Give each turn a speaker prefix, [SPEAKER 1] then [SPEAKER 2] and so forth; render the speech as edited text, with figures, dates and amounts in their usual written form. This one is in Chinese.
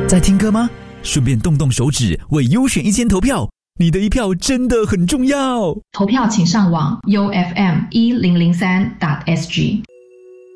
[SPEAKER 1] 在听歌吗？顺便动动手指为优选一间投票，你的一票真的很重要。
[SPEAKER 2] 投票请上网 UFM1003.SG。